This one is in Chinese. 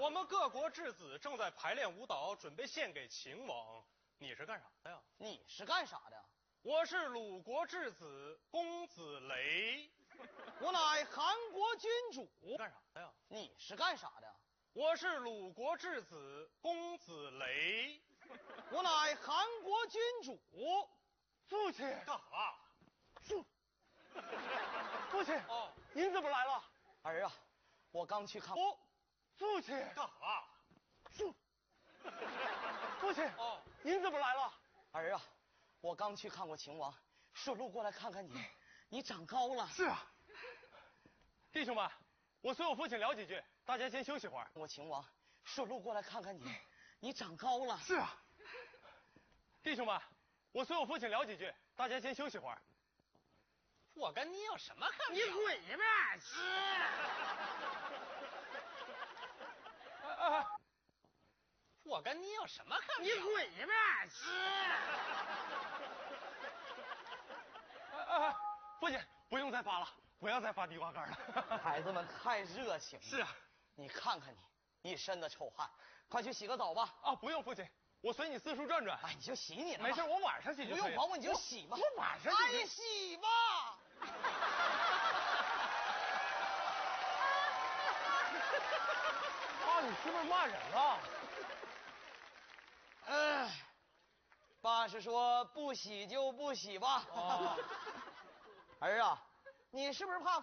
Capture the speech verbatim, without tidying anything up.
我们各国质子正在排练舞蹈，准备献给秦王。你是干啥的呀？ 你是干啥的？ 我是鲁国质子公子雷。 我乃韩国君主。 干啥的呀？ 你是干啥的？ 我是鲁国质子公子雷。 我乃韩国君主。 父亲干啥？ 父父亲哦， 您怎么来了？ 儿啊，我刚去看。 哦， 父亲干啥？ 父父亲哦， 您怎么来了？ 儿啊，我刚去看过秦王，顺路过来看看你，你长高了。 是啊，弟兄们，我随我父亲聊几句，大家先休息会儿。 我秦王，顺路过来看看你，你长高了。 是啊，弟兄们，我随我父亲聊几句，大家先休息会儿。 我跟你有什么可你滚一边去！ 啊， 我跟你有什么可你滚一边去！ 啊，父亲不用再发了，不要再发地瓜干了。 孩子们太热情了。 是啊， 你看看你，一身的臭汗，快去洗个澡吧。 啊，不用，父亲，我随你四处转转。 哎，你就洗你的吧。 没事，我晚上洗就可以了。 不用管我，你就洗吧。 我晚上洗就。 哎，洗吧。 爸，你是不是骂人了？ 哎，爸是说不洗就不洗吧。 哦， 儿啊，你是不是怕